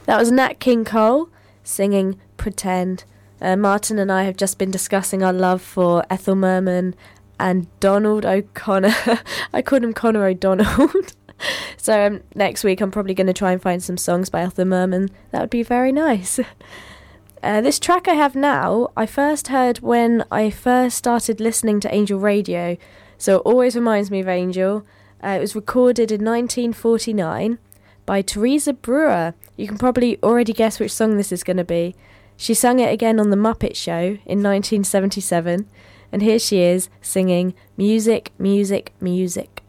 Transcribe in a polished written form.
That was Nat King Cole singing Pretend. Martin and I have just been discussing our love for Ethel Merman and Donald O'Connor. I called him Connor O'Donnell. So next week I'm probably going to try and find some songs by Ethel Merman. That would be very nice. This track I have now, I first heard when I first started listening to Angel Radio. So it always reminds me of Angel. It was recorded in 1949 by Teresa Brewer. You can probably already guess which song this is going to be. She sang it again on The Muppet Show in 1977. And here she is singing Music, Music, Music.